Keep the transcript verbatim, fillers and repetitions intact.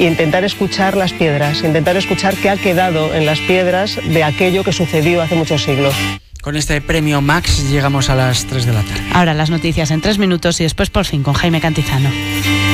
e intentar escuchar las piedras, intentar escuchar qué ha quedado en las piedras de aquello que sucedió hace muchos siglos. Con este premio Max llegamos a las tres de la tarde. Ahora las noticias en tres minutos y después por fin con Jaime Cantizano.